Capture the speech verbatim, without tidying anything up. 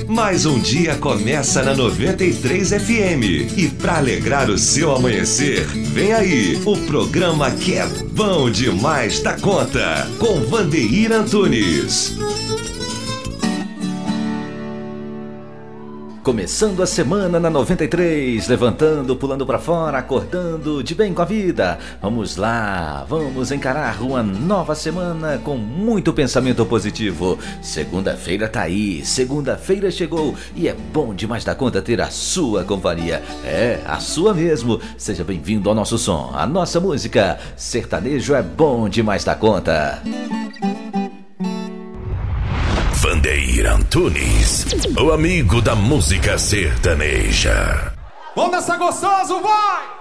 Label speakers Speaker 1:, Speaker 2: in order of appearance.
Speaker 1: Mais um dia começa na noventa e três F M. E para alegrar o seu amanhecer, vem aí o programa que é bom demais da conta, com Vandeir Antunes.
Speaker 2: Começando a semana na noventa e três, levantando, pulando pra fora, acordando de bem com a vida. Vamos lá, vamos encarar uma nova semana com muito pensamento positivo. Segunda-feira tá aí, segunda-feira chegou e é bom demais da conta ter a sua companhia. É, a sua mesmo. Seja bem-vindo ao nosso som, a nossa música. Sertanejo é bom demais da conta.
Speaker 3: Vandeir Antunes, o amigo da música sertaneja.
Speaker 4: Vamos nessa gostoso, vai!